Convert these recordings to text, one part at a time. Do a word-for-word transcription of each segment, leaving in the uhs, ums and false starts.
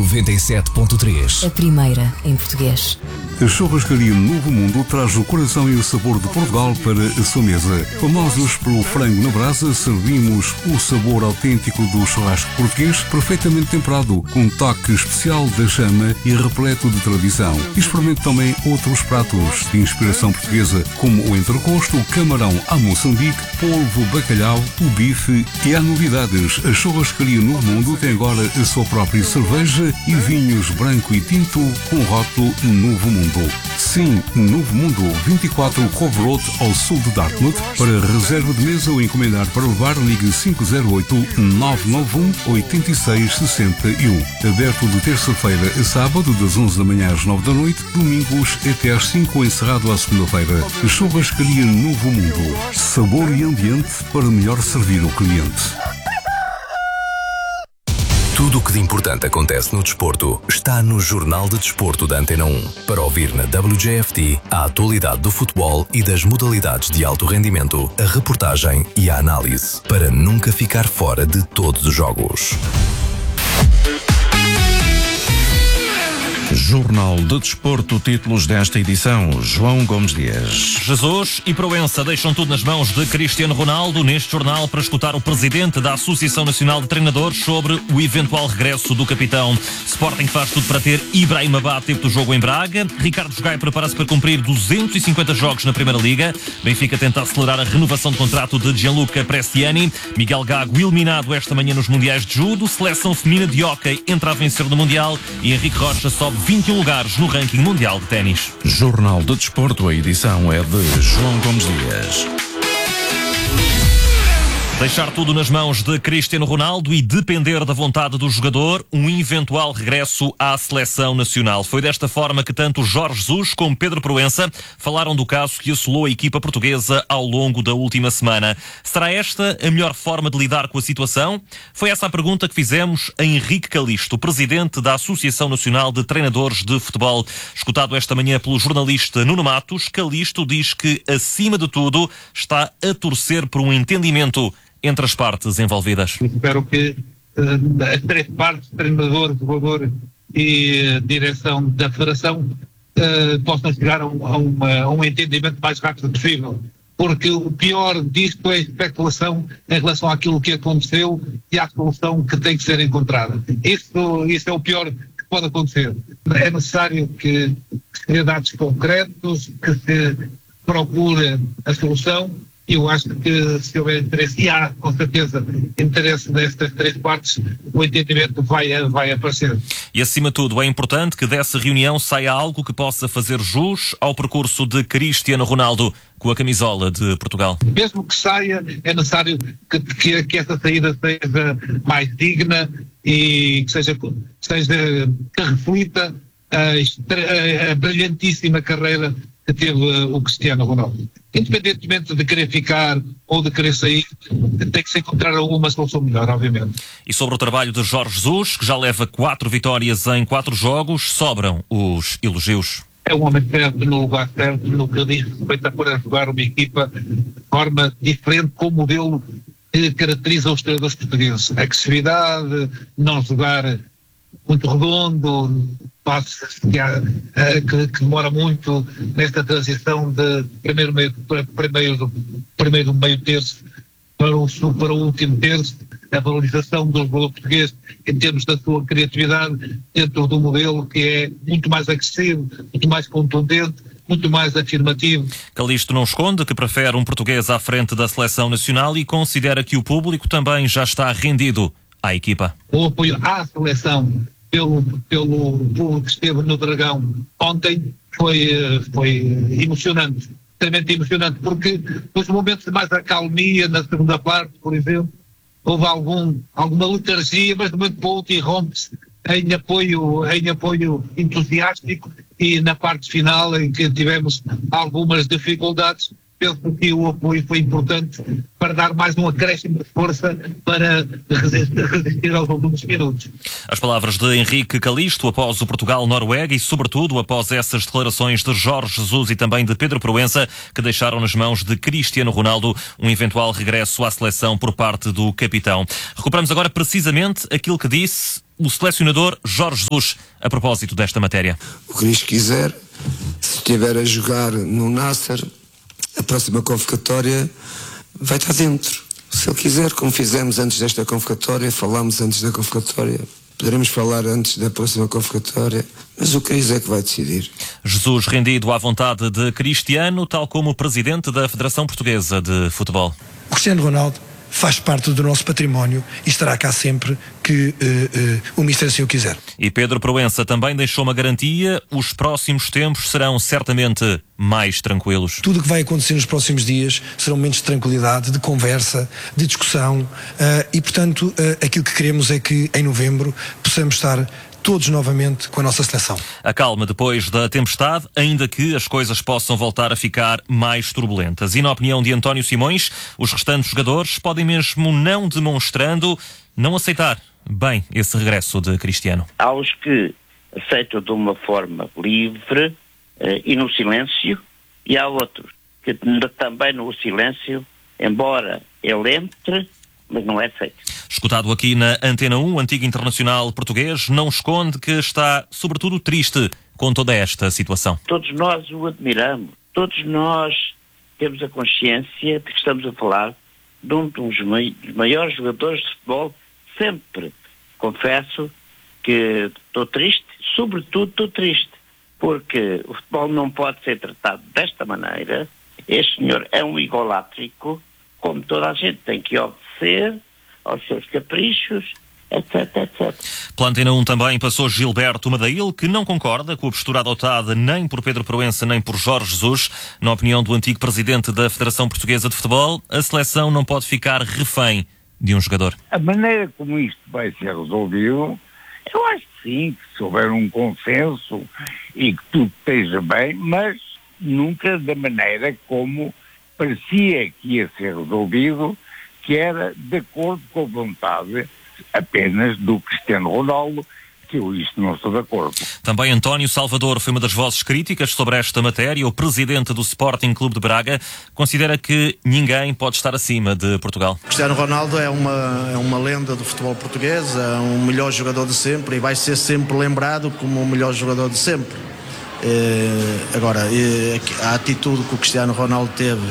noventa e sete ponto três. A primeira em português. A Churrascaria Novo Mundo traz o coração e o sabor de Portugal para a sua mesa. Famosos pelo frango na brasa, servimos o sabor autêntico do churrasco português, perfeitamente temperado, com um toque especial da chama e repleto de tradição. Experimente também outros pratos de inspiração portuguesa, como o entrecosto, o camarão à Moçambique, polvo, bacalhau, o bife e há novidades. A Churrascaria Novo Mundo tem agora a sua própria cerveja e vinhos branco e tinto com rótulo Novo Mundo. Sim, Novo Mundo, vinte e quatro Cove Road, ao sul de Dartmouth. Para reserva de mesa ou encomendar para levar, ligue cinco zero oito, nove nove um, oito seis seis um. Aberto de terça-feira a sábado, das onze da manhã às nove da noite, domingos até às cinco, encerrado à segunda-feira. Churrascaria Novo Mundo. Sabor e ambiente para melhor servir o cliente. Tudo o que de importante acontece no desporto está no Jornal de Desporto da Antena um. Para ouvir na W J F T a atualidade do futebol e das modalidades de alto rendimento, a reportagem e a análise, para nunca ficar fora de todos os jogos. Jornal de Desporto, títulos desta edição, João Gomes Dias. Jesus e Proença deixam tudo nas mãos de Cristiano Ronaldo neste jornal para escutar o presidente da Associação Nacional de Treinadores sobre o eventual regresso do capitão. Sporting faz tudo para ter Ibrahim Abad tempo do jogo em Braga. Ricardo Jogai prepara-se para cumprir duzentos e cinquenta jogos na Primeira Liga. Benfica tenta acelerar a renovação de contrato de Gianluca Prestiani. Miguel Gago eliminado esta manhã nos Mundiais de Judo. Seleção feminina de hóquei entra a vencer no Mundial e Henrique Rocha sobe vinte e um lugares no ranking mundial de ténis. Jornal de Desporto, a edição é de João Gomes Dias. Deixar tudo nas mãos de Cristiano Ronaldo e depender da vontade do jogador, um eventual regresso à seleção nacional. Foi desta forma que tanto Jorge Jesus como Pedro Proença falaram do caso que assolou a equipa portuguesa ao longo da última semana. Será esta a melhor forma de lidar com a situação? Foi essa a pergunta que fizemos a Henrique Calisto, presidente da Associação Nacional de Treinadores de Futebol. Escutado esta manhã pelo jornalista Nuno Matos, Calisto diz que, acima de tudo, está a torcer por um entendimento entre as partes envolvidas. Espero que uh, as três partes, treinador, jogador e uh, direção da federação, uh, possam chegar a um, a, uma, a um entendimento mais rápido possível. Porque o pior disto é a especulação em relação àquilo que aconteceu e à solução que tem que ser encontrada. Isso, isso é o pior que pode acontecer. É necessário que se dê dados concretos, que se procure a solução. Eu acho que se houver interesse, e há com certeza interesse destas três partes, o entendimento vai, vai aparecer. E acima de tudo é importante que dessa reunião saia algo que possa fazer jus ao percurso de Cristiano Ronaldo com a camisola de Portugal. Mesmo que saia, é necessário que, que, que essa saída seja mais digna e que seja, que seja que reflita a, a, a brilhantíssima carreira que teve o Cristiano Ronaldo. Independentemente de querer ficar ou de querer sair, tem que se encontrar alguma solução melhor, obviamente. E sobre o trabalho de Jorge Jesus, que já leva quatro vitórias em quatro jogos, sobram os elogios. É um homem certo no lugar certo, no que diz respeito a poder jogar uma equipa de forma diferente, com o modelo que caracteriza os treinadores portugueses. A agressividade, não jogar muito redondo, passos que, há, que, que demora muito nesta transição de primeiro meio, primeiro, primeiro meio terço para o, para o último terço, a valorização do jogador português em termos da sua criatividade dentro do modelo que é muito mais agressivo, muito mais contundente, muito mais afirmativo. Calisto não esconde que prefere um português à frente da seleção nacional e considera que o público também já está rendido à equipa. O apoio à seleção pelo, pelo público que esteve no Dragão ontem foi, foi emocionante, extremamente emocionante, porque nos momentos de mais acalmia, na segunda parte, por exemplo, houve algum, alguma letargia, mas de momento para o outro irrompe-se em apoio, em apoio entusiástico, e na parte final, em que tivemos algumas dificuldades, penso que o apoio foi importante para dar mais um acréscimo de força para resistir, resistir aos últimos minutos. As palavras de Henrique Calisto após o Portugal-Noruega e, sobretudo, após essas declarações de Jorge Jesus e também de Pedro Proença, que deixaram nas mãos de Cristiano Ronaldo um eventual regresso à seleção por parte do capitão. Recuperamos agora precisamente aquilo que disse o selecionador Jorge Jesus a propósito desta matéria. O que Cristo quiser, se estiver a jogar no Nasser, a próxima convocatória vai estar dentro. Se ele quiser, como fizemos antes desta convocatória, falámos antes da convocatória, poderemos falar antes da próxima convocatória, mas o Cris é que vai decidir. Jesus rendido à vontade de Cristiano, tal como o presidente da Federação Portuguesa de Futebol. O Cristiano Ronaldo faz parte do nosso património e estará cá sempre que uh, uh, o Mister assim o quiser. E Pedro Proença também deixou uma garantia: os próximos tempos serão certamente mais tranquilos. Tudo o que vai acontecer nos próximos dias serão momentos de tranquilidade, de conversa, de discussão uh, e, portanto, uh, aquilo que queremos é que em novembro possamos estar todos novamente com a nossa seleção. A calma depois da tempestade, ainda que as coisas possam voltar a ficar mais turbulentas. E na opinião de António Simões, os restantes jogadores podem mesmo não demonstrando, não aceitar bem esse regresso de Cristiano. Há os que aceitam de uma forma livre eh, e no silêncio, e há outros que também no silêncio, embora ele entre, mas não é aceito. Escutado aqui na Antena um, o antigo internacional português não esconde que está, sobretudo, triste com toda esta situação. Todos nós o admiramos, todos nós temos a consciência de que estamos a falar de um dos maiores jogadores de futebol sempre. Confesso que estou triste, sobretudo estou triste, porque o futebol não pode ser tratado desta maneira. Este senhor é um egolátrico, como toda a gente tem que obedecer aos seus caprichos, etc, etcétera. Pela Antena um também passou Gilberto Madail, que não concorda com a postura adotada nem por Pedro Proença nem por Jorge Jesus. Na opinião do antigo presidente da Federação Portuguesa de Futebol, a seleção não pode ficar refém de um jogador. A maneira como isto vai ser resolvido, eu acho que sim, que se houver um consenso e que tudo esteja bem, mas nunca da maneira como parecia que ia ser resolvido, que era de acordo com a vontade apenas do Cristiano Ronaldo, que eu isto não estou de acordo. Também António Salvador foi uma das vozes críticas sobre esta matéria. O presidente do Sporting Clube de Braga considera que ninguém pode estar acima de Portugal. Cristiano Ronaldo é uma, é uma lenda do futebol português, é um melhor jogador de sempre e vai ser sempre lembrado como o melhor jogador de sempre. É, agora, é, a atitude que o Cristiano Ronaldo teve,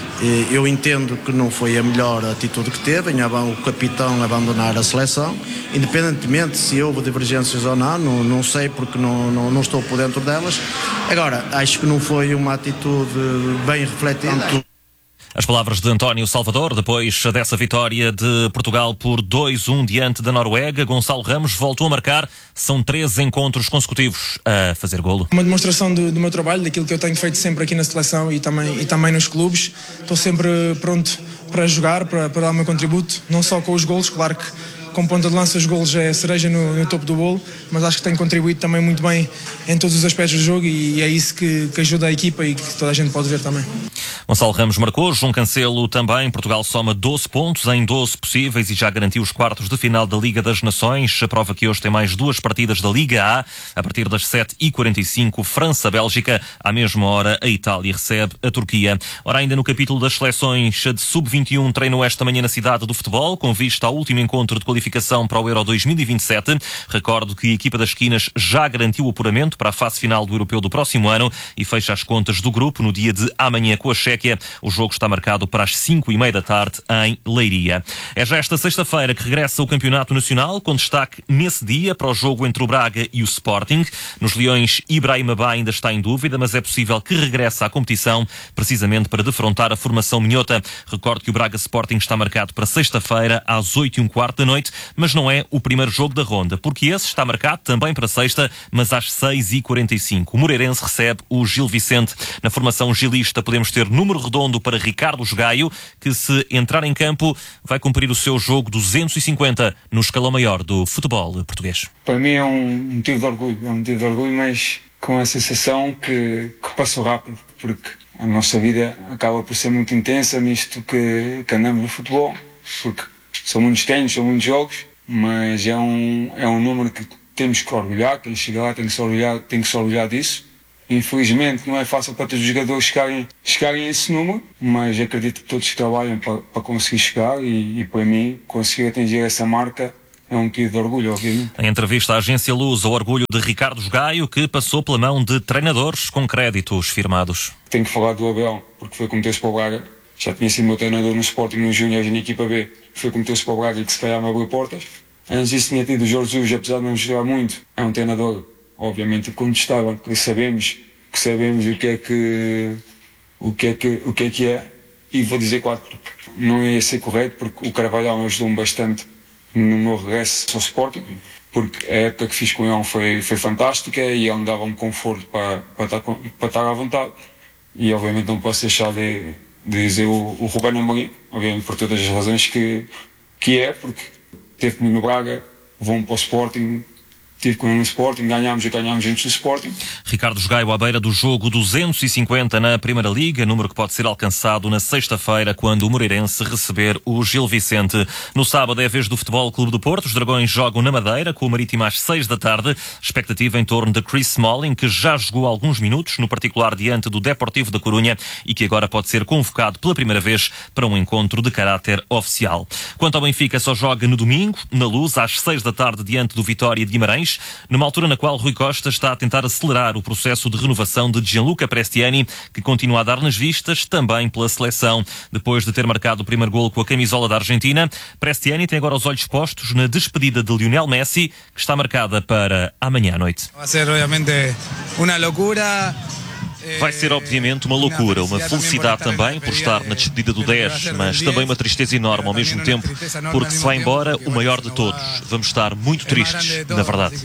eu entendo que não foi a melhor atitude que teve em o capitão abandonar a seleção, independentemente se houve divergências ou não, não, não sei porque não, não, não estou por dentro delas. Agora, acho que não foi uma atitude bem refletida. As palavras de António Salvador, depois dessa vitória de Portugal por dois a um diante da Noruega. Gonçalo Ramos voltou a marcar, são três encontros consecutivos a fazer golo. Uma demonstração do, do meu trabalho, daquilo que eu tenho feito sempre aqui na seleção e também, e também nos clubes. Estou sempre pronto para jogar, para, para dar o meu contributo, não só com os golos, claro que com ponta de lança os golos é a cereja no, no topo do bolo, mas acho que tenho contribuído também muito bem em todos os aspectos do jogo e é isso que, que ajuda a equipa e que toda a gente pode ver também. Gonçalo Ramos marcou, João Cancelo também. Portugal soma doze pontos em doze possíveis e já garantiu os quartos de final da Liga das Nações. A prova que hoje tem mais duas partidas da Liga A. A partir das sete e quarenta e cinco, França-Bélgica. À mesma hora, a Itália recebe a Turquia. Ora, ainda no capítulo das seleções de sub vinte e um, treinou esta manhã na cidade do futebol, com vista ao último encontro de qualificação para o Euro dois mil e vinte e sete. Recordo que a equipa das esquinas já garantiu o apuramento para a fase final do Europeu do próximo ano e fecha as contas do grupo no dia de amanhã com a Chequia. O jogo está marcado para as cinco e meia da tarde em Leiria. É já esta sexta-feira que regressa o Campeonato Nacional, com destaque nesse dia para o jogo entre o Braga e o Sporting. Nos Leões, Ibrahima Ba ainda está em dúvida, mas é possível que regresse à competição, precisamente para defrontar a formação minhota. Recordo que o Braga Sporting está marcado para sexta-feira às oito e um quarto da noite, mas não é o primeiro jogo da ronda, porque esse está marcado também para sexta, mas às seis e quarenta e cinco. O Moreirense recebe o Gil Vicente. Na formação gilista podemos ter número redondo para Ricardo Gaio, que se entrar em campo vai cumprir o seu jogo duzentos e cinquenta no escalão maior do futebol português. Para mim é um motivo de orgulho, é um motivo de orgulho, mas com a sensação que, que passou rápido, porque a nossa vida acaba por ser muito intensa nisto que, que andamos no futebol, porque são muitos treinos, são muitos jogos, mas é um, é um número que temos que orgulhar, quem chega lá tem que se orgulhar, tem que se orgulhar disso. Infelizmente não é fácil para todos os jogadores chegarem, chegarem a esse número, mas acredito que todos trabalham para, para conseguir chegar e, e para mim conseguir atingir essa marca é um motivo de orgulho, obviamente. Em entrevista à agência Luz, o orgulho de Ricardo Gaio, que passou pela mão de treinadores com créditos firmados. Tenho que falar do Abel, porque foi como teve-se para o Braga. Já tinha sido meu treinador no Sporting, no Júnior e na equipa B. Foi como teve-se para o Braga e que se calhar me abriu portas. Antes disso tinha tido o Jorge Jesus, apesar de não jogar muito. É um treinador, obviamente, contestável, que sabemos, que sabemos o que é que, o que é que, o que é que é. E vou dizer quatro. Não ia ser correto, porque o Carvalhal ajudou-me bastante no meu regresso ao Sporting, porque a época que fiz com ele foi, foi fantástica e ele me dava-me conforto para, para, estar, para estar à vontade. E obviamente não posso deixar de, de dizer o, o Ruben Amorim, obviamente por todas as razões que, que é, porque teve comigo no Braga, vou-me para o Sporting, tive com ele no Sporting, ganhámos e ganhámos juntos no Sporting. Ricardo Gaio à beira do jogo duzentos e cinquenta na Primeira Liga, número que pode ser alcançado na sexta-feira, quando o Moreirense receber o Gil Vicente. No sábado é a vez do Futebol Clube do Porto. Os Dragões jogam na Madeira, com o Marítimo às seis da tarde. Expectativa em torno de Chris Smalling, que já jogou alguns minutos, no particular diante do Deportivo da Corunha, e que agora pode ser convocado pela primeira vez para um encontro de caráter oficial. Quanto ao Benfica, só joga no domingo, na Luz, às seis da tarde, diante do Vitória de Guimarães, numa altura na qual Rui Costa está a tentar acelerar o processo de renovação de Gianluca Prestiani, que continua a dar nas vistas também pela seleção. Depois de ter marcado o primeiro golo com a camisola da Argentina, Prestiani tem agora os olhos postos na despedida de Lionel Messi, que está marcada para amanhã à noite. Vai ser, obviamente, uma loucura. Vai ser obviamente uma loucura, uma felicidade também por estar na despedida do dez, mas também uma tristeza enorme ao mesmo tempo, porque se vai embora o maior de todos. Vamos estar muito tristes, na verdade.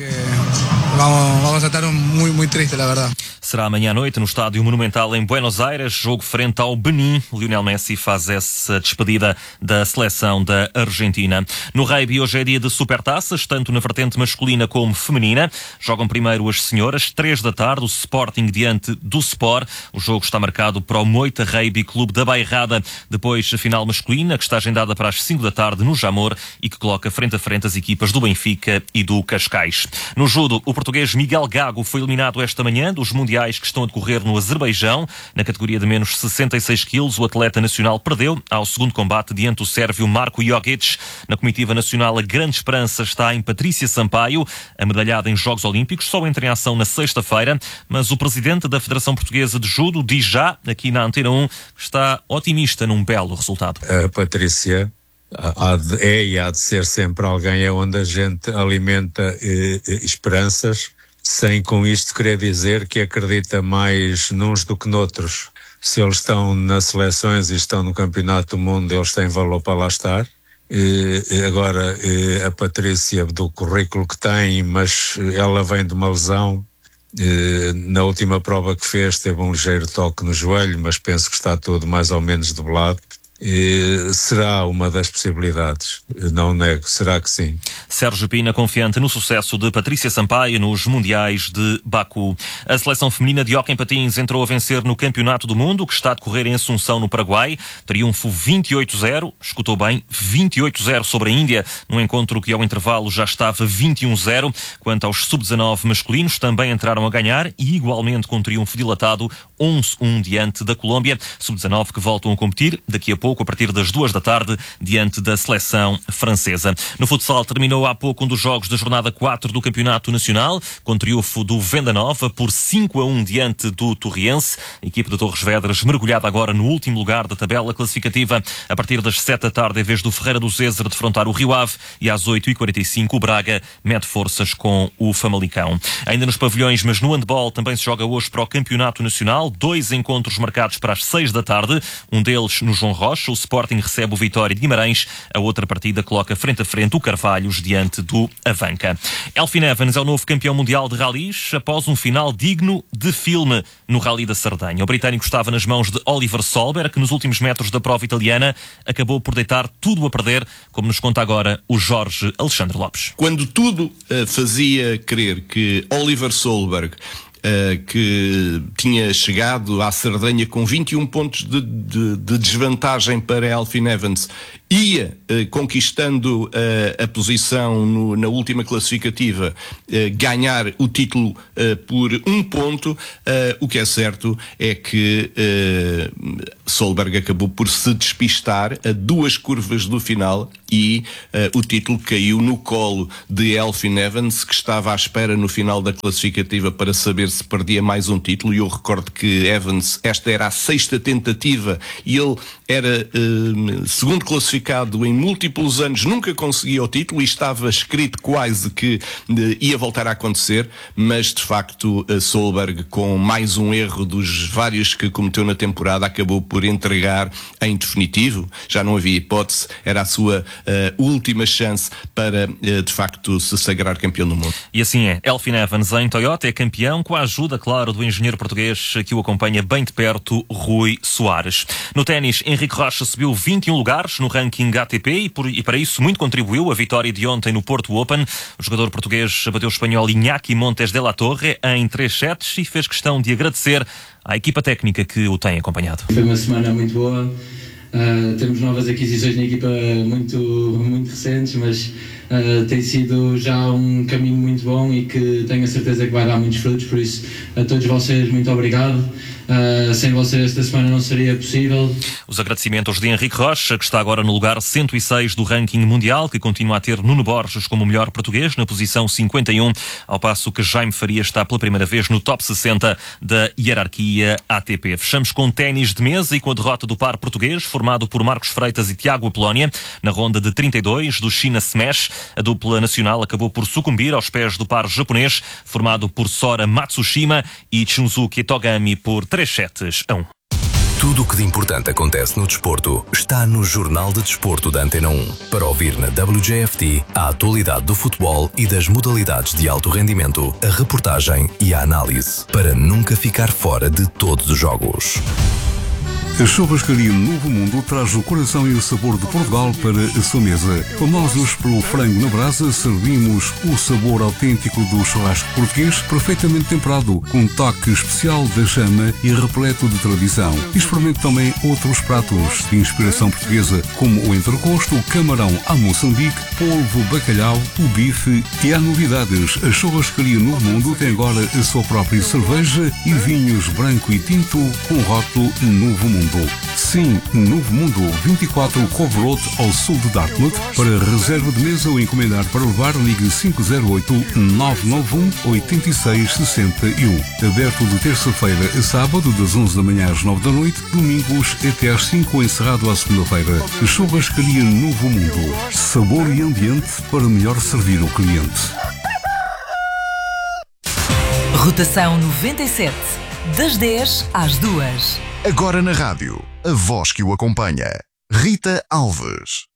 Vamos a estar muito, muito tristes, na verdade. Será amanhã à noite no Estádio Monumental em Buenos Aires, jogo frente ao Benin. Lionel Messi faz essa despedida da seleção da Argentina. No rugby hoje é dia de supertaças, tanto na vertente masculina como feminina. Jogam primeiro as senhoras, três da tarde, o Sporting diante do Sport. O jogo está marcado para o Moita Rugby Clube da Bairrada. Depois a final masculina, que está agendada para as cinco da tarde no Jamor e que coloca frente a frente as equipas do Benfica e do Cascais. No judo, o português Miguel Gago foi eliminado esta manhã dos mundiais que estão a decorrer no Azerbaijão. Na categoria de menos sessenta e seis quilos, o atleta nacional perdeu ao segundo combate diante do sérvio Marko Jogic. Na comitiva nacional, a grande esperança está em Patrícia Sampaio. A medalhada em Jogos Olímpicos só entra em ação na sexta-feira, mas o presidente da Federação Portuguesa de Judo diz já, aqui na Antena um, que está otimista num belo resultado. A Patrícia há de, é e há de ser sempre alguém é onde a gente alimenta eh, esperanças, sem com isto querer dizer que acredita mais nuns do que noutros. Se eles estão nas seleções e estão no Campeonato do Mundo, eles têm valor para lá estar. E agora a Patrícia, do currículo que tem, mas ela vem de uma lesão. Na última prova que fez teve um ligeiro toque no joelho, mas penso que está tudo mais ou menos debelado. E será uma das possibilidades, não nego, será que sim. Sérgio Pina confiante no sucesso de Patrícia Sampaio nos Mundiais de Baku. A seleção feminina de hóquei em patins entrou a vencer no Campeonato do Mundo, que está a decorrer em Assunção, no Paraguai. Triunfo vinte e oito a zero, escutou bem, vinte e oito a zero sobre a Índia, num encontro que ao intervalo já estava vinte e um a zero. Quanto aos sub dezanove masculinos, também entraram a ganhar e igualmente com triunfo dilatado, onze a um diante da Colômbia. sub dezanove que voltam a competir daqui a pouco, a partir das duas da tarde, diante da seleção francesa. No futsal terminou há pouco um dos jogos da jornada quatro do Campeonato Nacional, com triunfo do Venda Nova por cinco a um diante do Torriense. A equipe de Torres Vedras mergulhada agora no último lugar da tabela classificativa. A partir das sete da tarde, em vez do Ferreira do Zézer defrontar o Rio Ave, e às oito e quarenta e cinco o Braga mede forças com o Famalicão. Ainda nos pavilhões, mas no handball também se joga hoje para o Campeonato Nacional. Dois encontros marcados para as seis da tarde, um deles no João Rocha. O Sporting recebe o Vitória de Guimarães. A outra partida coloca frente a frente o Carvalhos diante do Avanca. Elfyn Evans é o novo campeão mundial de ralis após um final digno de filme no Rally da Sardenha. O britânico estava nas mãos de Oliver Solberg, que nos últimos metros da prova italiana acabou por deitar tudo a perder, como nos conta agora o Jorge Alexandre Lopes. Quando tudo uh, fazia crer que Oliver Solberg Uh, que tinha chegado à Sardenha com vinte e um pontos de, de, de desvantagem para Elfyn Evans ia uh, conquistando uh, a posição no, na última classificativa, uh, ganhar o título uh, por um ponto. Uh, o que é certo é que uh, Solberg acabou por se despistar a duas curvas do final e uh, o título caiu no colo de Elfyn Evans, que estava à espera no final da classificativa para saber se perdia mais um título. E eu recordo que Evans, esta era a sexta tentativa e ele era uh, segundo classificado em múltiplos anos, nunca conseguia o título e estava escrito quase que uh, ia voltar a acontecer, mas de facto uh, Solberg, com mais um erro dos vários que cometeu na temporada, acabou por entregar em definitivo. Já não havia hipótese, era a sua uh, última chance para uh, de facto se sagrar campeão do mundo. E assim é, Elfyn Evans em Toyota é campeão, com a ajuda, claro, do engenheiro português que o acompanha bem de perto, Rui Soares. No ténis, Henrique Rocha subiu vinte e um lugares no ranking A T P e, por, e para isso muito contribuiu a vitória de ontem no Porto Open. O jogador português bateu o espanhol Iñaki Montes de la Torre em três sets e fez questão de agradecer à equipa técnica que o tem acompanhado. Foi uma semana muito boa. Uh, temos novas aquisições na equipa muito, muito recentes, mas uh, tem sido já um caminho muito bom e que tenho a certeza que vai dar muitos frutos. Por isso, a todos vocês, muito obrigado. Uh, sem vocês esta semana não seria possível. Os agradecimentos de Henrique Rocha, que está agora no lugar cento e seis do ranking mundial, que continua a ter Nuno Borges como o melhor português na posição cinquenta e um, ao passo que Jaime Faria está pela primeira vez no top sessenta da hierarquia A T P. Fechamos com ténis de mesa e com a derrota do par português, formado por Marcos Freitas e Tiago Apolónia, na ronda de trinta e dois do China Smash. A dupla nacional acabou por sucumbir aos pés do par japonês, formado por Sora Matsushima e Shunsuke Togami por três sets a um. Tudo o que de importante acontece no desporto está no Jornal de Desporto da Antena um. Para ouvir na W J F T a atualidade do futebol e das modalidades de alto rendimento, a reportagem e a análise, para nunca ficar fora de todos os jogos. A churrascaria Novo Mundo traz o coração e o sabor de Portugal para a sua mesa. Famosos pelo frango na brasa, servimos o sabor autêntico do churrasco português, perfeitamente temperado, com um toque especial da chama e repleto de tradição. Experimente também outros pratos de inspiração portuguesa, como o entrecosto, o camarão à Moçambique, polvo, bacalhau, o bife e há novidades. A churrascaria Novo Mundo tem agora a sua própria cerveja e vinhos branco e tinto com rótulo Novo Mundo. Sim, Novo Mundo, vinte e quatro Cove Road, ao sul de Dartmouth. Para reserva de mesa ou encomendar para levar, ligue cinco zero oito, nove nove um, oito seis seis um. Aberto de terça-feira a sábado, das onze da manhã às nove da noite, domingos até às cinco, encerrado à segunda-feira. Churrascaria Novo Mundo. Sabor e ambiente para melhor servir o cliente. Rotação noventa e sete, das dez às duas. Agora na rádio, a voz que o acompanha. Rita Alves.